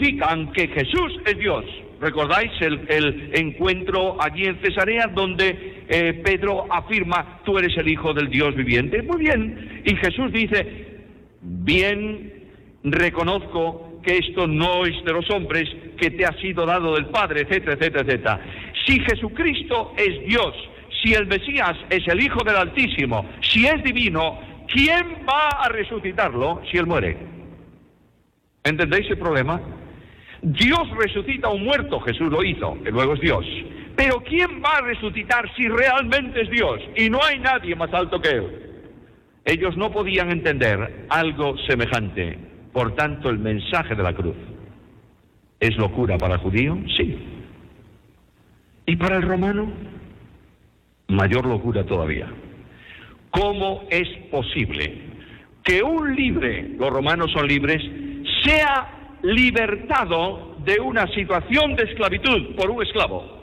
testifican que Jesús es Dios. ¿Recordáis el encuentro allí en Cesarea donde Pedro afirma, tú eres el Hijo del Dios viviente? Muy bien. Y Jesús dice, bien, reconozco que esto no es de los hombres, que te ha sido dado del Padre, etcétera, etcétera, etcétera. Si Jesucristo es Dios, si el Mesías es el Hijo del Altísimo, si es divino, ¿quién va a resucitarlo si él muere? ¿Entendéis el problema? Dios resucita a un muerto, Jesús lo hizo, que luego es Dios. Pero ¿quién va a resucitar si realmente es Dios? Y no hay nadie más alto que él. Ellos no podían entender algo semejante. Por tanto, el mensaje de la cruz ¿es locura para el judío? Sí. ¿Y para el romano? Mayor locura todavía. ¿Cómo es posible que un libre, los romanos son libres, sea libertado de una situación de esclavitud por un esclavo?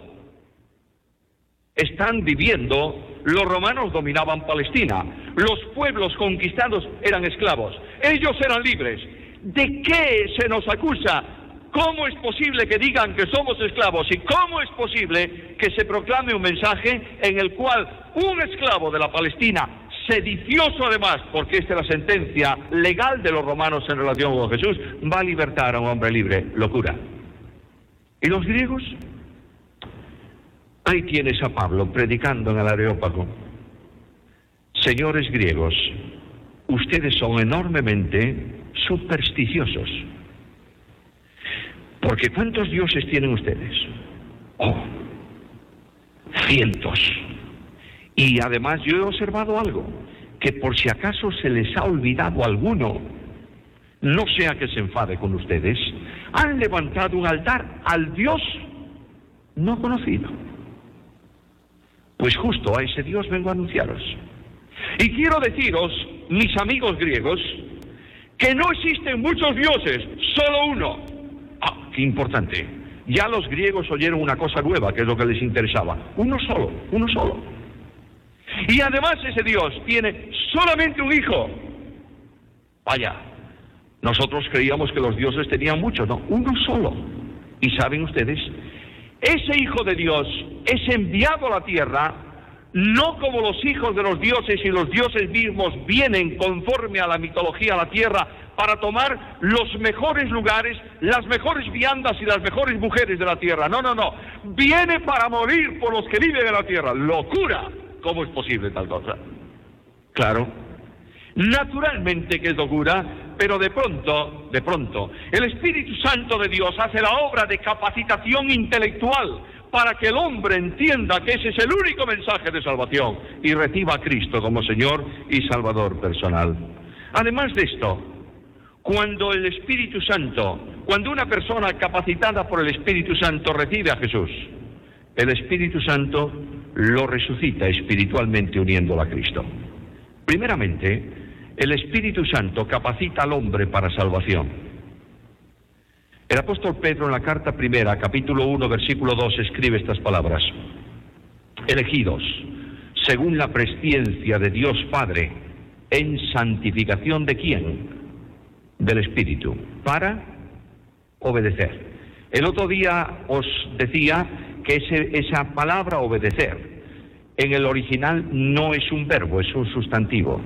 Están viviendo, los romanos dominaban Palestina, los pueblos conquistados eran esclavos, ellos eran libres. ¿De qué se nos acusa? ¿Cómo es posible que digan que somos esclavos? ¿Y cómo es posible que se proclame un mensaje en el cual un esclavo de la Palestina, sedicioso además, porque esta es la sentencia legal de los romanos en relación con Jesús, va a libertar a un hombre libre? Locura. ¿Y los griegos? Ahí tienes a Pablo predicando en el Areópago. Señores griegos, ustedes son enormemente supersticiosos. Porque ¿cuántos dioses tienen ustedes? Oh, cientos. Y además yo he observado algo, que por si acaso se les ha olvidado alguno, no sea que se enfade con ustedes, han levantado un altar al Dios no conocido. Pues justo a ese Dios vengo a anunciaros. Y quiero deciros, mis amigos griegos, que no existen muchos dioses, solo uno. Ah, qué importante. Ya los griegos oyeron una cosa nueva, que es lo que les interesaba. Uno solo, uno solo. Y además ese Dios tiene solamente un hijo. Vaya, nosotros creíamos que los dioses tenían muchos, no, uno solo. Y saben ustedes, ese hijo de Dios es enviado a la tierra, no como los hijos de los dioses, y los dioses mismos vienen conforme a la mitología a la tierra para tomar los mejores lugares, las mejores viandas y las mejores mujeres de la tierra. No, no, no. Viene para morir por los que viven en la tierra. ¡Locura! ¿Cómo es posible tal cosa? Claro, naturalmente que es locura, pero de pronto, el Espíritu Santo de Dios hace la obra de capacitación intelectual para que el hombre entienda que ese es el único mensaje de salvación y reciba a Cristo como Señor y Salvador personal. Además de esto, cuando el Espíritu Santo, cuando una persona capacitada por el Espíritu Santo recibe a Jesús, el Espíritu Santo lo resucita espiritualmente uniéndolo a Cristo. Primeramente, el Espíritu Santo capacita al hombre para salvación. El apóstol Pedro en la carta primera, capítulo 1, versículo 2, escribe estas palabras: elegidos, según la presciencia de Dios Padre, en santificación ¿de quién? Del Espíritu, para obedecer. El otro día os decía que esa palabra obedecer en el original no es un verbo, es un sustantivo.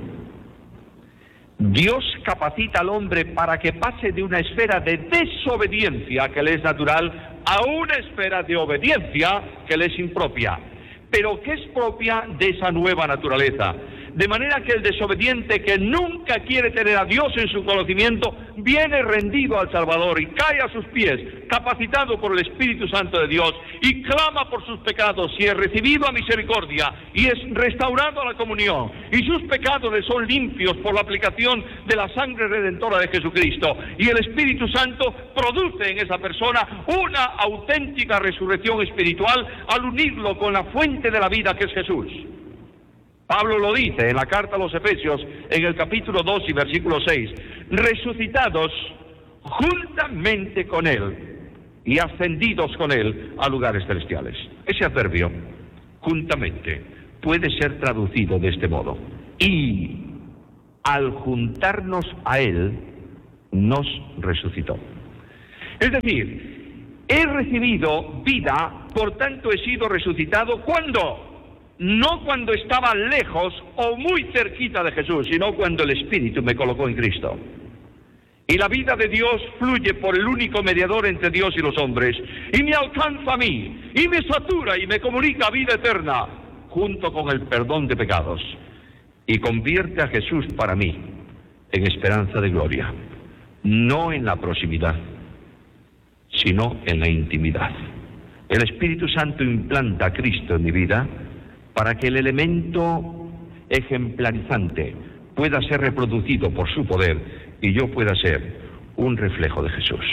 Dios capacita al hombre para que pase de una esfera de desobediencia que le es natural a una esfera de obediencia que le es impropia, pero que es propia de esa nueva naturaleza. De manera que el desobediente que nunca quiere tener a Dios en su conocimiento, viene rendido al Salvador y cae a sus pies, capacitado por el Espíritu Santo de Dios, y clama por sus pecados, y es recibido a misericordia, y es restaurado a la comunión, y sus pecados le son limpios por la aplicación de la sangre redentora de Jesucristo, y el Espíritu Santo produce en esa persona una auténtica resurrección espiritual al unirlo con la fuente de la vida que es Jesús. Pablo lo dice en la carta a los Efesios, en el capítulo 2 y versículo 6, resucitados juntamente con Él y ascendidos con Él a lugares celestiales. Ese adverbio, juntamente, puede ser traducido de este modo: y al juntarnos a Él, nos resucitó. Es decir, he recibido vida, por tanto he sido resucitado. ¿Cuándo? No cuando estaba lejos o muy cerquita de Jesús, sino cuando el Espíritu me colocó en Cristo. Y la vida de Dios fluye por el único mediador entre Dios y los hombres, y me alcanza a mí, y me satura y me comunica vida eterna, junto con el perdón de pecados, y convierte a Jesús para mí en esperanza de gloria, no en la proximidad, sino en la intimidad. El Espíritu Santo implanta a Cristo en mi vida para que el elemento ejemplarizante pueda ser reproducido por su poder y yo pueda ser un reflejo de Jesús.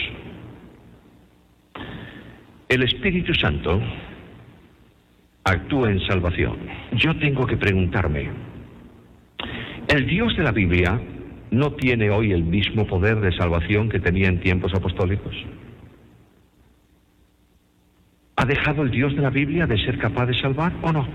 El Espíritu Santo actúa en salvación. Yo tengo que preguntarme, ¿el Dios de la Biblia no tiene hoy el mismo poder de salvación que tenía en tiempos apostólicos? ¿Ha dejado el Dios de la Biblia de ser capaz de salvar o no?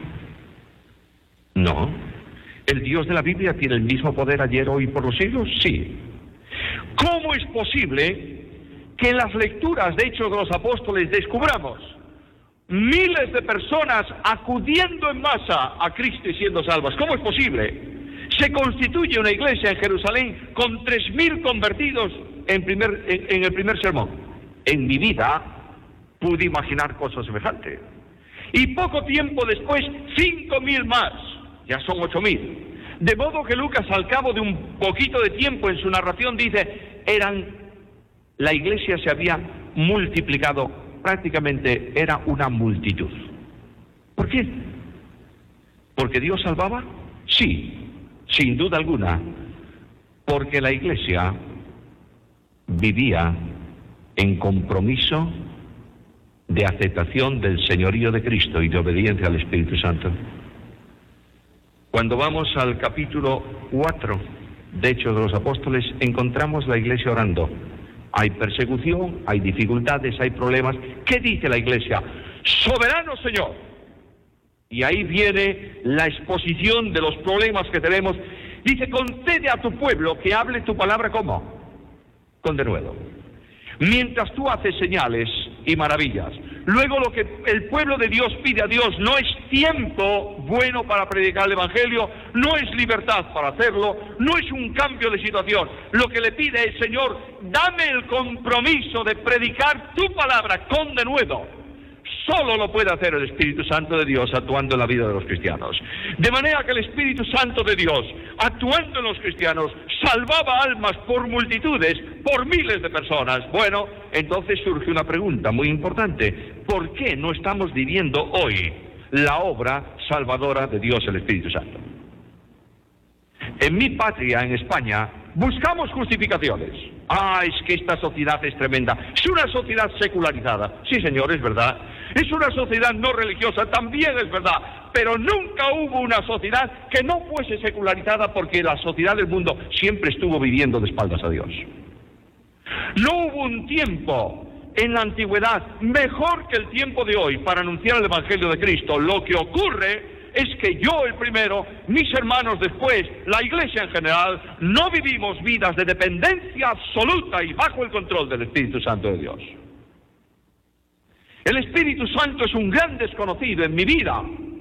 No. ¿El Dios de la Biblia tiene el mismo poder ayer, hoy y por los siglos? Sí. ¿Cómo es posible que en las lecturas de Hechos de los Apóstoles descubramos miles de personas acudiendo en masa a Cristo y siendo salvas? ¿Cómo es posible? Se constituye una iglesia en Jerusalén con 3.000 convertidos en el primer sermón. En mi vida pude imaginar cosas semejantes. Y poco tiempo después, 5.000 más. Ya son 8.000. De modo que Lucas, al cabo de un poquito de tiempo en su narración, dice, la iglesia se había multiplicado, prácticamente era una multitud. ¿Por qué? ¿Porque Dios salvaba? Sí, sin duda alguna, porque la iglesia vivía en compromiso de aceptación del señorío de Cristo y de obediencia al Espíritu Santo. Cuando vamos al capítulo 4 de Hechos de los Apóstoles, encontramos la iglesia orando. Hay persecución, hay dificultades, hay problemas. ¿Qué dice la iglesia? ¡Soberano Señor! Y ahí viene la exposición de los problemas que tenemos. Dice, concede a tu pueblo que hable tu palabra, ¿cómo? Con denuedo. Mientras tú haces señales y maravillas. Luego lo que el pueblo de Dios pide a Dios no es tiempo bueno para predicar el Evangelio, no es libertad para hacerlo, no es un cambio de situación. Lo que le pide es, Señor, dame el compromiso de predicar tu palabra con denuedo. Solo lo puede hacer el Espíritu Santo de Dios actuando en la vida de los cristianos. De manera que el Espíritu Santo de Dios, actuando en los cristianos, salvaba almas por multitudes, por miles de personas. Bueno, entonces surge una pregunta muy importante. ¿Por qué no estamos viviendo hoy la obra salvadora de Dios, el Espíritu Santo? En mi patria, en España, buscamos justificaciones. Es que esta sociedad es tremenda. Es una sociedad secularizada. Sí, señor, es verdad. Es una sociedad no religiosa, también es verdad. Pero nunca hubo una sociedad que no fuese secularizada, porque la sociedad del mundo siempre estuvo viviendo de espaldas a Dios. No hubo un tiempo en la antigüedad mejor que el tiempo de hoy para anunciar el Evangelio de Cristo. Lo que ocurre es que yo el primero, mis hermanos después, la iglesia en general, no vivimos vidas de dependencia absoluta y bajo el control del Espíritu Santo de Dios. El Espíritu Santo es un gran desconocido en mi vida,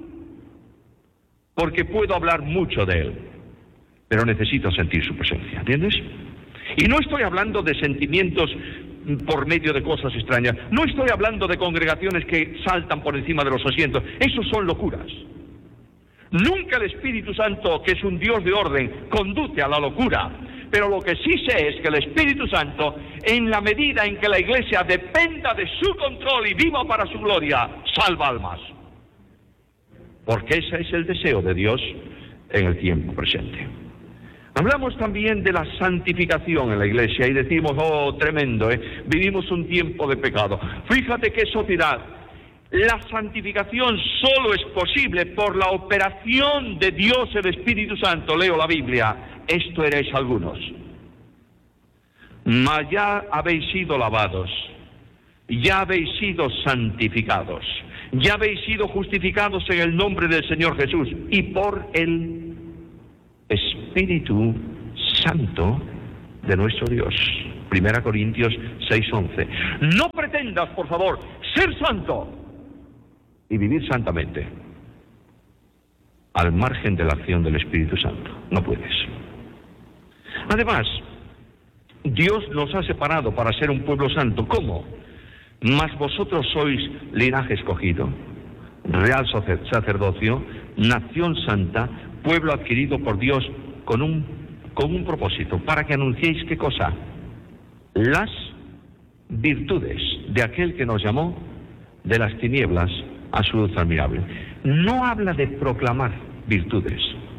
porque puedo hablar mucho de Él, pero necesito sentir su presencia, ¿entiendes? Y no estoy hablando de sentimientos por medio de cosas extrañas, no estoy hablando de congregaciones que saltan por encima de los asientos, esos son locuras. Nunca el Espíritu Santo, que es un Dios de orden, conduce a la locura. Pero lo que sí sé es que el Espíritu Santo, en la medida en que la iglesia dependa de su control y viva para su gloria, salva almas. Porque ese es el deseo de Dios en el tiempo presente. Hablamos también de la santificación en la iglesia y decimos, tremendo, vivimos un tiempo de pecado. Fíjate qué sociedad. La santificación solo es posible por la operación de Dios el Espíritu Santo. Leo la Biblia. Esto erais algunos. Mas ya habéis sido lavados, ya habéis sido santificados, ya habéis sido justificados en el nombre del Señor Jesús y por el Espíritu Santo de nuestro Dios. 1 Corintios 6:11. No pretendas, por favor, ser santo y vivir santamente al margen de la acción del Espíritu Santo. No puedes. Además, Dios nos ha separado para ser un pueblo santo. ¿Cómo? Mas vosotros sois linaje escogido, real sacerdocio, nación santa, pueblo adquirido por Dios con un propósito, para que anunciéis, ¿qué cosa? Las virtudes de aquel que nos llamó de las tinieblas a su luz admirable. No habla de proclamar virtudes,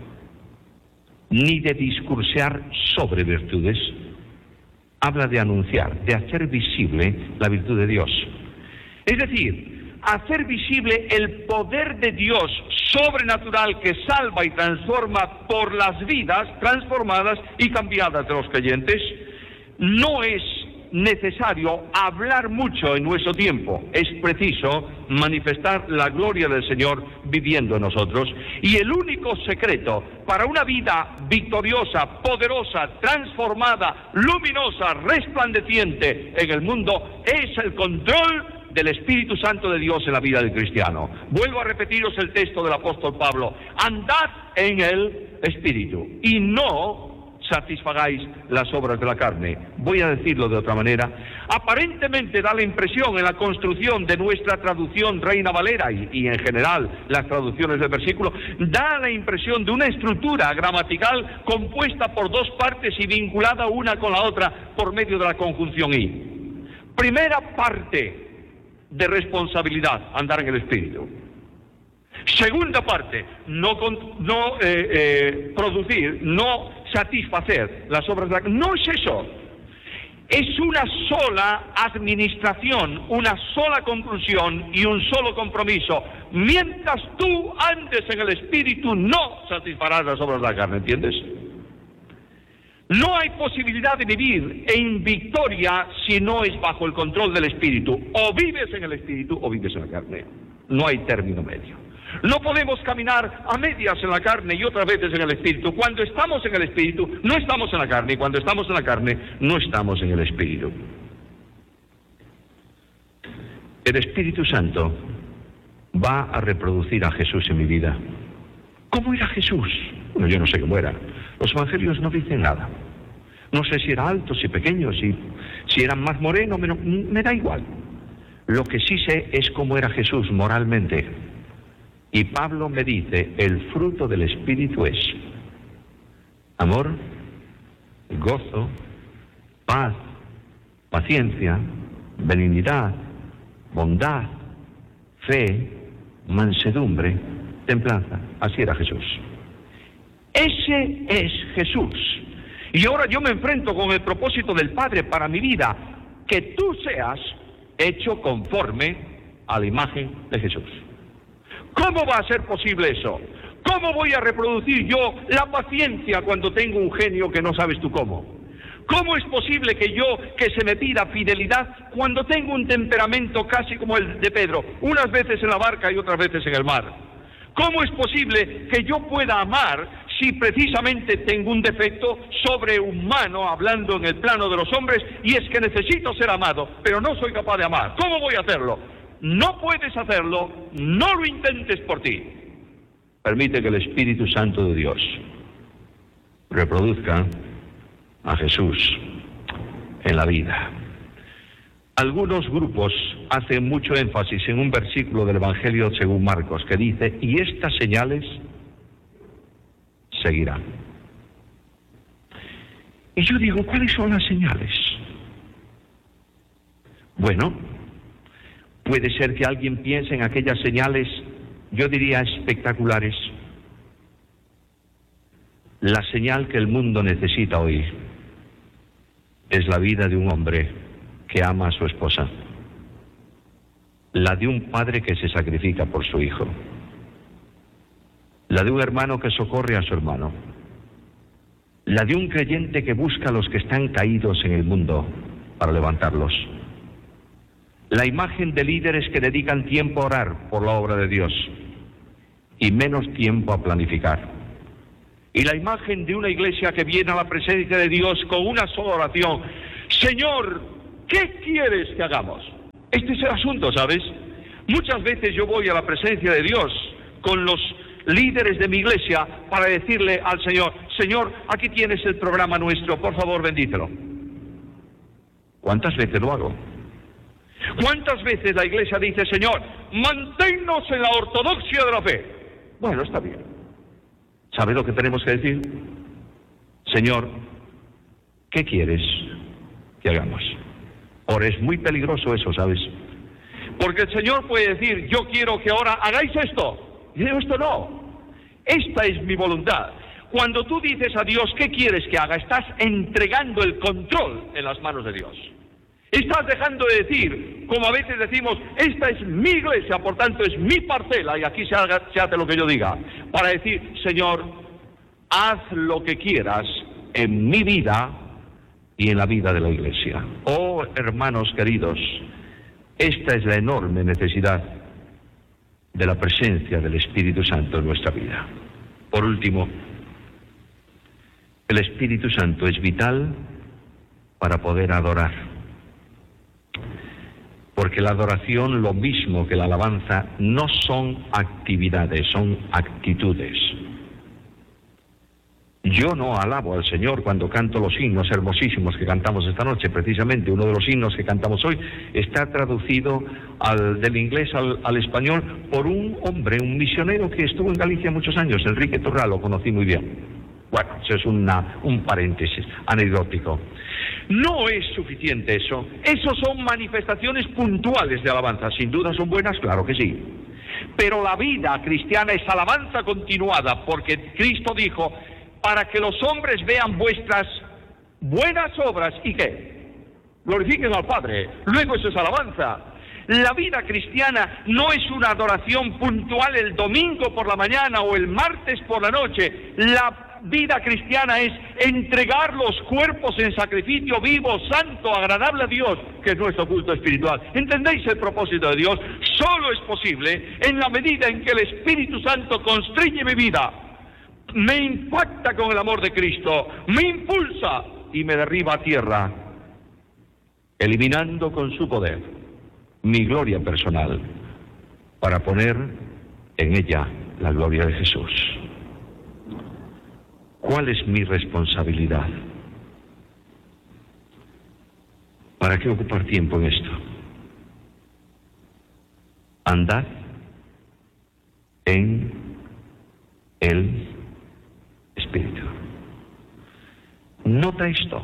ni de discursear sobre virtudes. Habla de anunciar, de hacer visible la virtud de Dios. Es decir, hacer visible el poder de Dios sobrenatural que salva y transforma por las vidas transformadas y cambiadas de los creyentes. No es necesario hablar mucho en nuestro tiempo, es preciso manifestar la gloria del Señor viviendo en nosotros. Y el único secreto para una vida victoriosa, poderosa, transformada, luminosa, resplandeciente en el mundo es el control del Espíritu Santo de Dios en la vida del cristiano. Vuelvo a repetiros el texto del apóstol Pablo: andad en el Espíritu y no satisfagáis las obras de la carne. Voy a decirlo de otra manera. Aparentemente da la impresión en la construcción de nuestra traducción Reina Valera y en general las traducciones del versículo, da la impresión de una estructura gramatical compuesta por dos partes y vinculada una con la otra por medio de la conjunción y. Primera parte de responsabilidad, andar en el Espíritu. Segunda parte, no producir, no satisfacer las obras de la... No es eso. Es una sola administración, una sola conclusión y un solo compromiso. Mientras tú andes en el Espíritu, no satisfarás las obras de la carne, ¿entiendes? No hay posibilidad de vivir en victoria si no es bajo el control del Espíritu. O vives en el Espíritu o vives en la carne. No hay término medio. No podemos caminar a medias en la carne y otras veces en el Espíritu. Cuando estamos en el Espíritu, no estamos en la carne, y cuando estamos en la carne, no estamos en el Espíritu. El Espíritu Santo va a reproducir a Jesús en mi vida. ¿Cómo era Jesús? Bueno, yo no sé cómo era. Los evangelios no dicen nada. No sé si era alto, si pequeño, si era más moreno, me da igual. Lo que sí sé es cómo era Jesús moralmente. Y Pablo me dice, el fruto del Espíritu es amor, gozo, paz, paciencia, benignidad, bondad, fe, mansedumbre, templanza. Así era Jesús. Ese es Jesús. Y ahora yo me enfrento con el propósito del Padre para mi vida, que tú seas hecho conforme a la imagen de Jesús. ¿Cómo va a ser posible eso? ¿Cómo voy a reproducir yo la paciencia cuando tengo un genio que no sabes tú cómo? ¿Cómo es posible que se me pida fidelidad cuando tengo un temperamento casi como el de Pedro, unas veces en la barca y otras veces en el mar? ¿Cómo es posible que yo pueda amar si precisamente tengo un defecto sobrehumano, hablando en el plano de los hombres, y es que necesito ser amado, pero no soy capaz de amar? ¿Cómo voy a hacerlo? No puedes hacerlo, no lo intentes por ti. Permite que el Espíritu Santo de Dios reproduzca a Jesús en la vida. Algunos grupos hacen mucho énfasis en un versículo del Evangelio según Marcos que dice, y estas señales seguirán. Y yo digo, ¿cuáles son las señales? Bueno, puede ser que alguien piense en aquellas señales, yo diría espectaculares. La señal que el mundo necesita hoy es la vida de un hombre que ama a su esposa, la de un padre que se sacrifica por su hijo, la de un hermano que socorre a su hermano, la de un creyente que busca a los que están caídos en el mundo para levantarlos. La imagen de líderes que dedican tiempo a orar por la obra de Dios y menos tiempo a planificar. Y la imagen de una iglesia que viene a la presencia de Dios con una sola oración: Señor, ¿qué quieres que hagamos? Este es el asunto, ¿sabes? Muchas veces yo voy a la presencia de Dios con los líderes de mi iglesia para decirle al Señor, Señor, aquí tienes el programa nuestro, por favor bendícelo. ¿Cuántas veces lo hago? ¿Cuántas veces la iglesia dice, Señor, manténnos en la ortodoxia de la fe? Bueno, está bien. ¿Sabes lo que tenemos que decir? Señor, ¿qué quieres que hagamos? Ahora es muy peligroso eso, ¿sabes? Porque el Señor puede decir, yo quiero que ahora hagáis esto. Y yo, esto no. Esta es mi voluntad. Cuando tú dices a Dios, ¿qué quieres que haga? Estás entregando el control en las manos de Dios. Estás dejando de decir, como a veces decimos, esta es mi iglesia, por tanto es mi parcela, y aquí se hace lo que yo diga. Para decir, Señor, haz lo que quieras en mi vida y en la vida de la iglesia. Oh, hermanos queridos, esta es la enorme necesidad de la presencia del Espíritu Santo en nuestra vida. Por último, el Espíritu Santo es vital para poder adorar. Porque la adoración, lo mismo que la alabanza, no son actividades, son actitudes. Yo no alabo al Señor cuando canto los himnos hermosísimos que cantamos esta noche. Precisamente uno de los himnos que cantamos hoy está traducido del inglés al español por un hombre, un misionero que estuvo en Galicia muchos años, Enrique Torral, lo conocí muy bien. Bueno, eso es un paréntesis anecdótico. No es suficiente eso. Esos son manifestaciones puntuales de alabanza. Sin duda son buenas, claro que sí. Pero la vida cristiana es alabanza continuada, porque Cristo dijo, para que los hombres vean vuestras buenas obras, ¿y qué? Glorifiquen al Padre. Luego eso es alabanza. La vida cristiana no es una adoración puntual el domingo por la mañana o el martes por la noche. La vida cristiana es entregar los cuerpos en sacrificio vivo, santo, agradable a Dios, que es nuestro culto espiritual. ¿Entendéis el propósito de Dios? Solo es posible en la medida en que el Espíritu Santo constriñe mi vida, me impacta con el amor de Cristo, me impulsa y me derriba a tierra, eliminando con su poder mi gloria personal para poner en ella la gloria de Jesús. ¿Cuál es mi responsabilidad? ¿Para qué ocupar tiempo en esto? Andad en el Espíritu. Nota esto.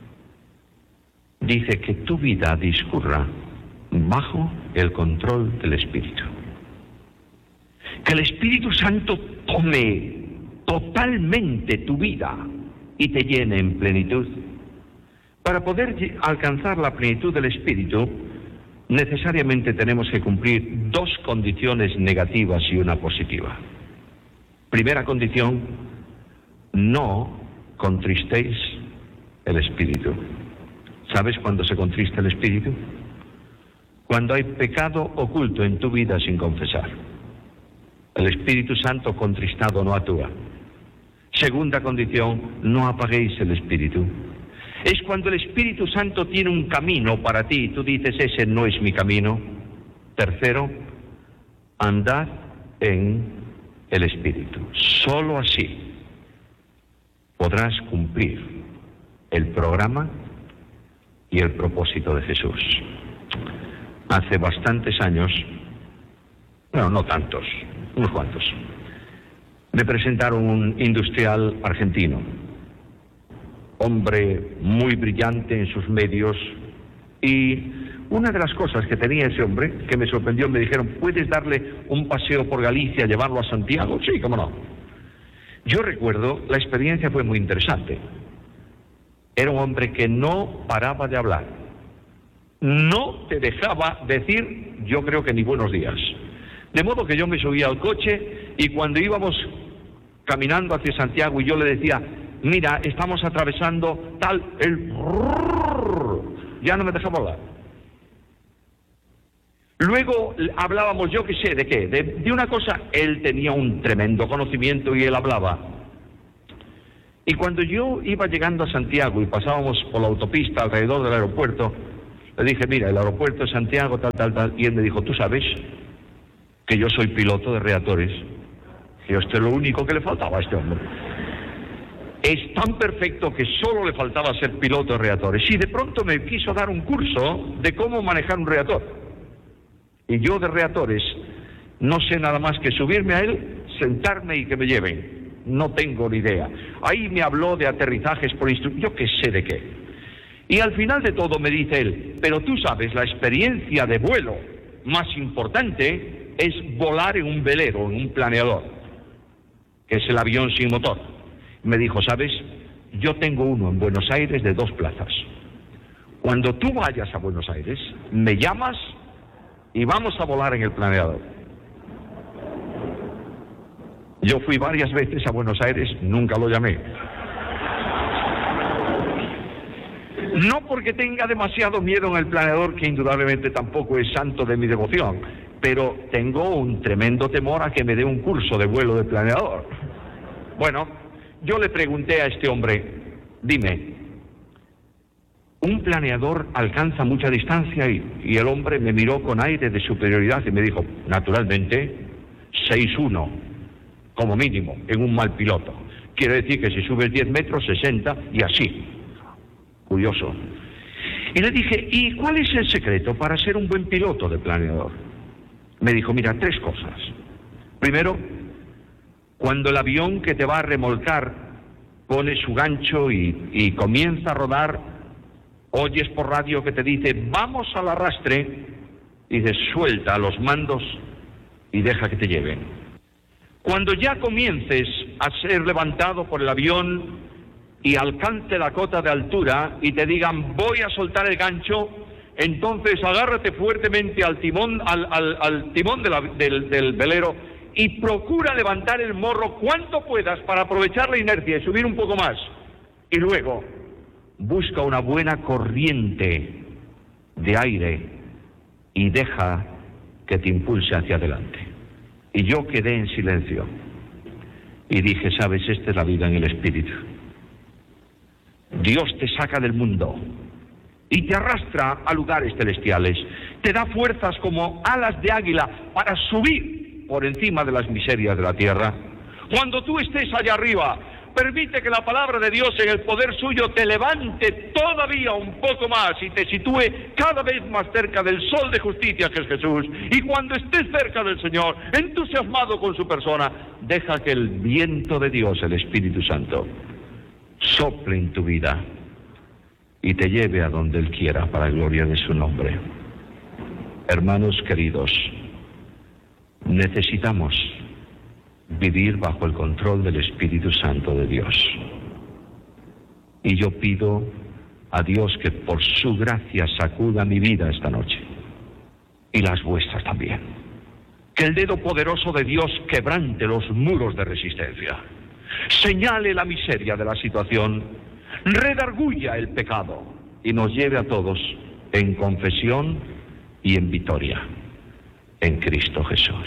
Dice que tu vida discurra bajo el control del Espíritu. Que el Espíritu Santo tome totalmente tu vida y te llene en plenitud. Para poder alcanzar la plenitud del Espíritu, necesariamente tenemos que cumplir dos condiciones negativas y una positiva. Primera condición, no contristéis el Espíritu. ¿Sabes cuándo se contrista el Espíritu? Cuando hay pecado oculto en tu vida sin confesar. El Espíritu Santo contristado no actúa. Segunda condición, no apaguéis el Espíritu. Es cuando el Espíritu Santo tiene un camino para ti y tú dices, ese no es mi camino. Tercero, andad en el Espíritu. Solo así podrás cumplir el programa y el propósito de Jesús. Hace bastantes años, bueno, no tantos, unos cuantos, me presentaron un industrial argentino, hombre muy brillante en sus medios, y una de las cosas que tenía ese hombre, que me sorprendió, me dijeron, ¿puedes darle un paseo por Galicia, llevarlo a Santiago? Sí, cómo no. Yo recuerdo, la experiencia fue muy interesante. Era un hombre que no paraba de hablar. No te dejaba decir, yo creo que ni buenos días. De modo que yo me subía al coche y cuando íbamos caminando hacia Santiago y yo le decía, mira, estamos atravesando tal, ya no me dejaba hablar. Luego hablábamos, yo qué sé, ¿de qué? De una cosa, él tenía un tremendo conocimiento y él hablaba. Y cuando yo iba llegando a Santiago y pasábamos por la autopista alrededor del aeropuerto, le dije, mira, el aeropuerto de Santiago, tal, y él me dijo, ¿tú sabes que yo soy piloto de reactores? Y esto es lo único que le faltaba a este hombre. Es tan perfecto que solo le faltaba ser piloto de reactores. Y de pronto me quiso dar un curso de cómo manejar un reactor. Y yo de reactores no sé nada más que subirme a él, sentarme y que me lleven. No tengo ni idea. Ahí me habló de aterrizajes por yo qué sé de qué. Y al final de todo me dice él, pero tú sabes, la experiencia de vuelo más importante es volar en un velero, en un planeador, que es el avión sin motor. Me dijo, ¿sabes? Yo tengo uno en Buenos Aires de 2 plazas. Cuando tú vayas a Buenos Aires, me llamas y vamos a volar en el planeador. Yo fui varias veces a Buenos Aires, nunca lo llamé. No porque tenga demasiado miedo en el planeador, que indudablemente tampoco es santo de mi devoción, pero tengo un tremendo temor a que me dé un curso de vuelo de planeador. Bueno, yo le pregunté a este hombre, dime, ¿un planeador alcanza mucha distancia? Y el hombre me miró con aire de superioridad y me dijo, naturalmente, 6'1", como mínimo, en un mal piloto. Quiere decir que si subes 10 metros, 60 y así. Curioso. Y le dije, ¿y cuál es el secreto para ser un buen piloto de planeador? Me dijo, mira, 3 cosas. Primero, cuando el avión que te va a remolcar pone su gancho y comienza a rodar, oyes por radio que te dice, vamos al arrastre, y dices, suelta los mandos y deja que te lleven. Cuando ya comiences a ser levantado por el avión y alcance la cota de altura y te digan voy a soltar el gancho, entonces agárrate fuertemente al timón, al timón del velero y procura levantar el morro cuanto puedas para aprovechar la inercia y subir un poco más. Y luego busca una buena corriente de aire y deja que te impulse hacia adelante. Y yo quedé en silencio y dije, sabes, esta es la vida en el espíritu. Dios te saca del mundo y te arrastra a lugares celestiales. Te da fuerzas como alas de águila para subir por encima de las miserias de la tierra. Cuando tú estés allá arriba, permite que la palabra de Dios en el poder suyo te levante todavía un poco más y te sitúe cada vez más cerca del sol de justicia que es Jesús. Y cuando estés cerca del Señor, entusiasmado con su persona, deja que el viento de Dios, el Espíritu Santo, sople en tu vida y te lleve a donde Él quiera para la gloria de su nombre. Hermanos queridos, necesitamos vivir bajo el control del Espíritu Santo de Dios. Y yo pido a Dios que por su gracia sacuda mi vida esta noche, y las vuestras también. Que el dedo poderoso de Dios quebrante los muros de resistencia, señale la miseria de la situación, redarguya el pecado y nos lleve a todos en confesión y en victoria en Cristo Jesús.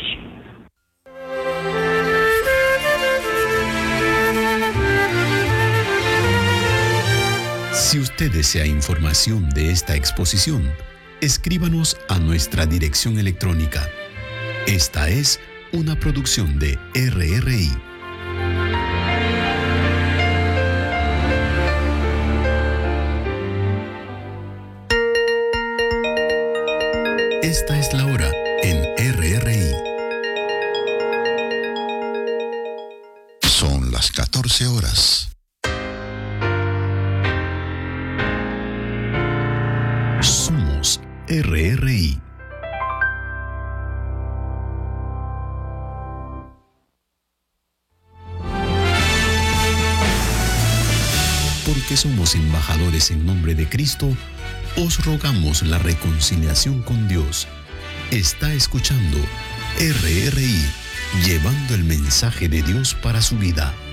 Si usted desea información de esta exposición, escríbanos a nuestra dirección electrónica. Esta es una producción de RRI. Esta es la hora en RRI. Son las 14 horas. Somos RRI. Porque somos embajadores en nombre de Cristo, os rogamos la reconciliación con Dios. Está escuchando RRI, llevando el mensaje de Dios para su vida.